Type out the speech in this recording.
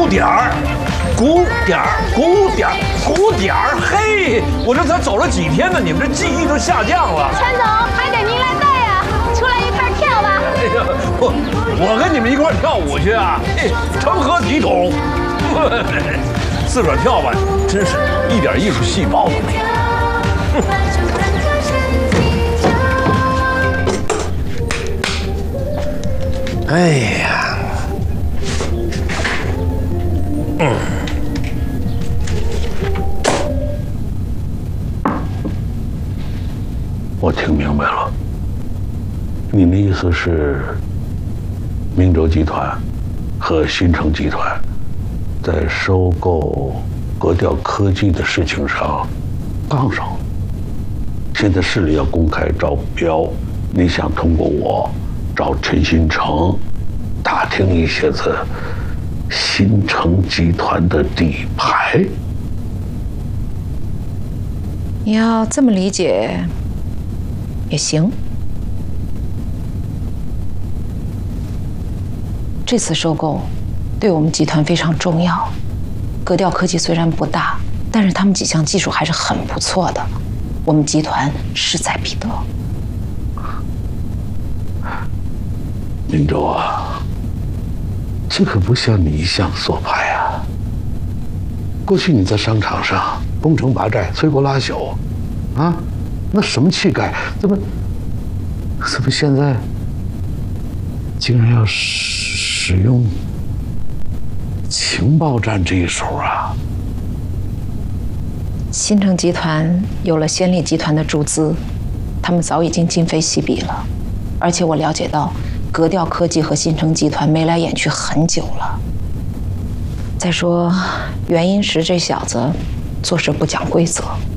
点儿，鼓点儿，鼓点儿，鼓点儿。嘿，我这才走了几天呢，你们这记忆就下降了。 陈总，还得您来带呀，出来一块跳吧。 哎呀，我跟你们一块跳舞去啊，成何体统？自个儿跳吧，真是一点艺术细胞都没有。哎呀，我听明白了，你的意思是，明州集团和新城集团在收购格调科技的事情上杠上了。现在市里要公开招标，你想通过我找陈新成打听一些子新城集团的底牌。 你要这么理解也行。这次收购对我们集团非常重要。格调科技虽然不大，但是他们几项技术还是很不错的，我们集团势在必得。 明州啊，这可不像你一向做派啊。过去你在商场上攻城拔寨、摧枯拉朽，啊，那什么气概？怎么现在竟然要使用情报战这一手啊？ 新城集团有了先例集团的注资，他们早已经今非昔比了。而且我了解到，格调科技和新城集团眉来眼去很久了。再说，袁英石这小子做事不讲规则，